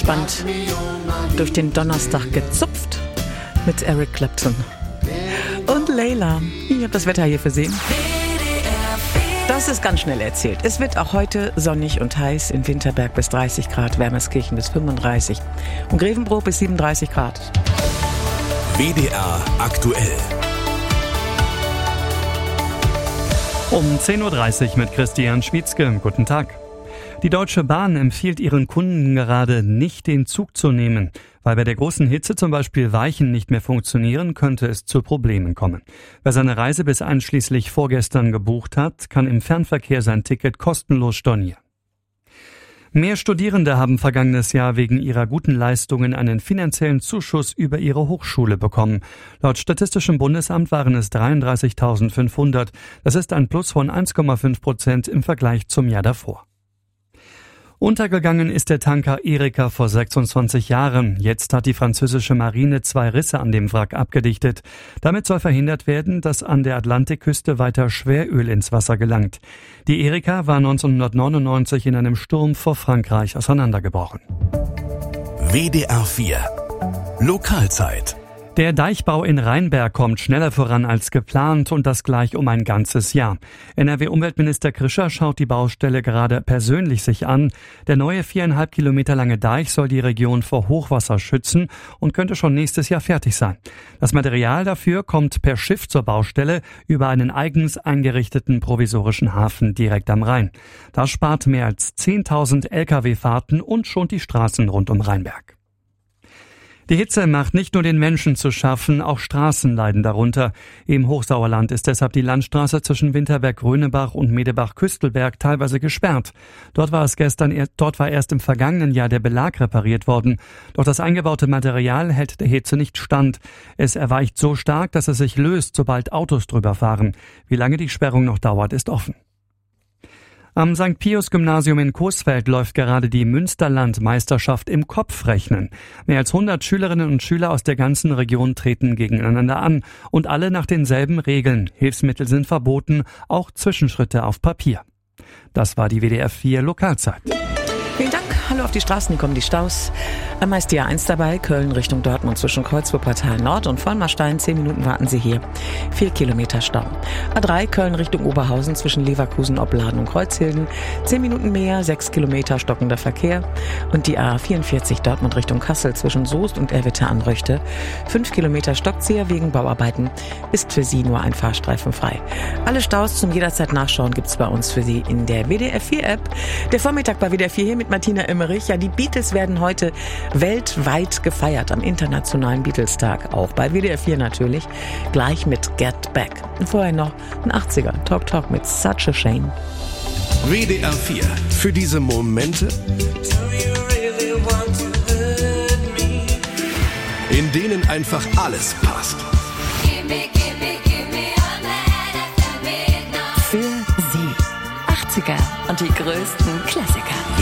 entspannt durch den Donnerstag gezupft mit Eric Clapton und Layla. Ich habe das Wetter hier für Sie. Das ist ganz schnell erzählt. Es wird auch heute sonnig und heiß, in Winterberg bis 30 Grad, Wermelskirchen bis 35 und Grevenbroich bis 37 Grad. WDR aktuell. Um 10.30 Uhr mit Christian Schwietzke. Guten Tag. Die Deutsche Bahn empfiehlt ihren Kunden gerade nicht, den Zug zu nehmen. Weil bei der großen Hitze zum Beispiel Weichen nicht mehr funktionieren, könnte es zu Problemen kommen. Wer seine Reise bis einschließlich vorgestern gebucht hat, kann im Fernverkehr sein Ticket kostenlos stornieren. Mehr Studierende haben vergangenes Jahr wegen ihrer guten Leistungen einen finanziellen Zuschuss über ihre Hochschule bekommen. Laut Statistischem Bundesamt waren es 33.500. Das ist ein Plus von 1,5% im Vergleich zum Jahr davor. Untergegangen ist der Tanker Erika vor 26 Jahren. Jetzt hat die französische Marine 2 Risse an dem Wrack abgedichtet. Damit soll verhindert werden, dass an der Atlantikküste weiter Schweröl ins Wasser gelangt. Die Erika war 1999 in einem Sturm vor Frankreich auseinandergebrochen. WDR 4 Lokalzeit. Der Deichbau in Rheinberg kommt schneller voran als geplant und das gleich um ein ganzes Jahr. NRW-Umweltminister Krischer schaut die Baustelle gerade persönlich sich an. Der neue 4,5 Kilometer lange Deich soll die Region vor Hochwasser schützen und könnte schon nächstes Jahr fertig sein. Das Material dafür kommt per Schiff zur Baustelle über einen eigens eingerichteten provisorischen Hafen direkt am Rhein. Das spart mehr als 10.000 Lkw-Fahrten und schont die Straßen rund um Rheinberg. Die Hitze macht nicht nur den Menschen zu schaffen, auch Straßen leiden darunter. Im Hochsauerland ist deshalb die Landstraße zwischen Winterberg-Grönebach und Medebach-Küstelberg teilweise gesperrt. Dort war erst im vergangenen Jahr der Belag repariert worden. Doch das eingebaute Material hält der Hitze nicht stand. Es erweicht so stark, dass es sich löst, sobald Autos drüber fahren. Wie lange die Sperrung noch dauert, ist offen. Am St. Pius-Gymnasium in Coesfeld läuft gerade die Münsterland-Meisterschaft im Kopfrechnen. Mehr als 100 Schülerinnen und Schüler aus der ganzen Region treten gegeneinander an. Und alle nach denselben Regeln. Hilfsmittel sind verboten, auch Zwischenschritte auf Papier. Das war die WDR 4 Lokalzeit. Vielen Dank. Hallo auf die Straßen, hier kommen die Staus. Am meisten die A1 dabei, Köln Richtung Dortmund zwischen Kreuzwuppertal Nord und Vollmarstein. 10 Minuten warten Sie hier. 4 Kilometer Stau. A3 Köln Richtung Oberhausen zwischen Leverkusen, Opladen und Kreuzhilden. 10 Minuten mehr, 6 Kilometer stockender Verkehr. Und die A44 Dortmund Richtung Kassel zwischen Soest und Erwitte an Röchte. 5 Kilometer Stockzieher wegen Bauarbeiten. Ist für Sie nur ein Fahrstreifen frei. Alle Staus zum jederzeit Nachschauen gibt's bei uns für Sie in der WDR 4 App. Der Vormittag bei WDR 4 hier mit Martina Emmerich. Ja, die Beatles werden heute weltweit gefeiert am Internationalen Beatles-Tag. Auch bei WDR 4 natürlich. Gleich mit Get Back. Und vorher noch ein 80er Talk mit Such a Shame. WDR 4 für diese Momente, in denen einfach alles passt. Für Sie 80er und die größten Klassiker.